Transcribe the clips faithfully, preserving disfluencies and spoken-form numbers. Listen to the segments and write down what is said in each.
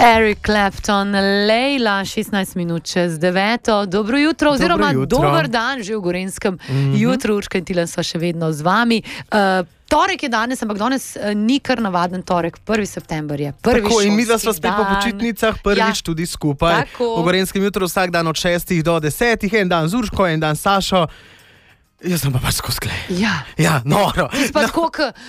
Eric Clapton, Lejla, šestnajst minut čez deveto. Dobro jutro, oziroma Dobro jutro. dober dan že v Gorenjskem Mhm. jutru. Urška in Tilen sva še vedno z vami. Uh, torek je danes, ampak danes uh, ni kar navaden torek. prvi september je. Prvi Tako, in mi da šolski sva spet po dan. počitnicah, prvič Ja. tudi skupaj. Tako. V Gorenjskem jutru vsak dan od šestih do desetih, en dan z Urško, en dan s Sašo. Jaz sem pa pač skozi klej. Ja. Ja, noro. Pa tako,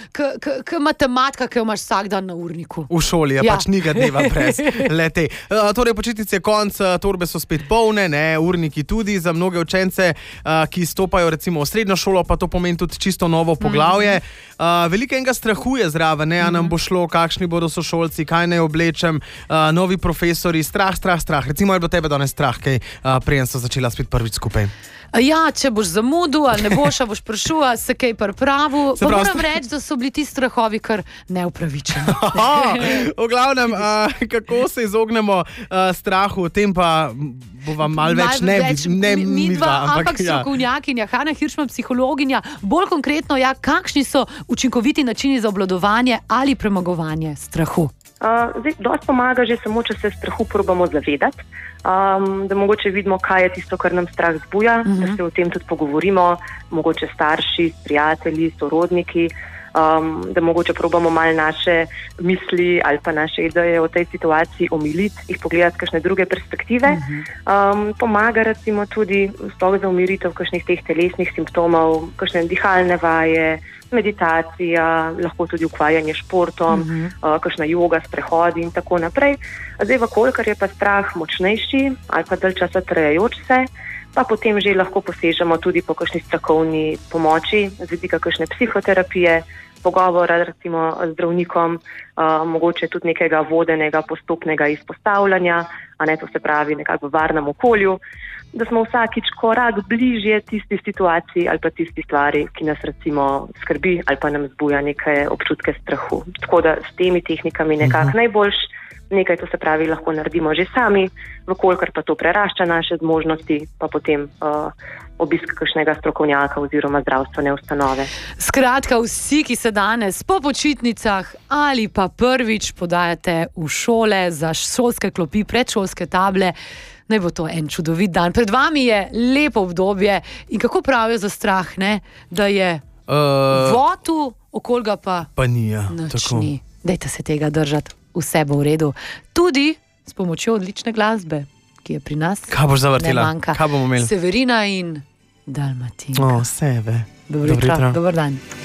kot matematika, ki jo imaš vsak dan na urniku. V šoli je Ja. ja. pač niga dneva brez lete. Uh, torej, počitnice je konc, uh, torbe so spet polne, ne, urniki tudi za mnoge učence, uh, ki stopajo recimo v srednjo šolo, pa to pomeni tudi čisto novo poglavje. Uh, veliko enega strahu je zraven, ne, a nam bo šlo, kakšni bodo sošolci, kaj naj oblečem, uh, novi profesori, strah, strah, strah. Recimo, je bilo tebe danes strah, kaj uh, preden so začela spet prvič skupaj. Ja, če boš zamudil ali ne boš, a boš prišel, a se kaj pripravil. Se Pa pravi, moram reči, da so bili ti strahovi kar neupravičeni. Aha, v glavnem, uh, kako se izognemo uh, strahu, o tem pa bo vam malo več ne, več, ne mi, mi midva, dva, ampak, ampak ja. strokovnjakinja, Hana Hiršman, psihologinja, bolj konkretno, ja, kakšni so učinkoviti načini za obvladovanje ali premagovanje strahu? Uh, zdaj, dosti pomaga že samo, če se strahu probamo zavedati, um, da mogoče vidimo, kaj je tisto, kar nam strah zbuja, uh-huh. da se o tem tudi pogovorimo, mogoče starši, prijatelji, sorodniki, um, da mogoče probamo malo naše misli ali pa naše ideje o tej situaciji omiliti, jih pogledati kakšne druge perspektive. Uh-huh. Um, pomaga recimo tudi sploh za umiritev kakšnih teh telesnih simptomov, kakšne dihalne vaje, meditacija, lahko tudi ukvarjanje s športom, uh-huh. uh, kakšna joga, sprehodi in tako naprej. Zdaj, vkolikor je pa strah močnejši ali pa dalj časa trajajoč se, pa potem že lahko posežemo tudi po kakšni strokovni pomoči, z vidika kakšne psihoterapije, pogovora recimo z zdravnikom, uh, mogoče tudi nekega vodenega postopnega izpostavljanja, a ne, to se pravi nekako v varnem okolju, da smo vsakič korak bližje tisti situaciji ali pa tisti stvari, ki nas recimo skrbi ali pa nam zbuja neke občutke strahu. Tako da s temi tehnikami nekako uh-huh. najboljš, nekaj to se pravi lahko naredimo že sami, vkolikor pa to prerašča naše zmožnosti, pa potem uh, obisk kakšnega strokovnjaka oziroma zdravstvene ustanove. Skratka, vsi, ki se danes po počitnicah ali pa prvič podajate v šole za šolske klopi, predšolske table, naj bo to en čudovit dan. Pred vami je lepo obdobje in kako pravijo za strah, ne? Da je uh, votu, okoli ga pa, pa ni, ja, nič ni. Dajte se tega držati, vse bo v redu. Tudi s pomočjo odlične glasbe, ki je pri nas Kaj boš zavrtela? ne manjka. Kaj bomo imeli? Severina in Dalmatinka. O, sebe. Dobro jutro, dober dan.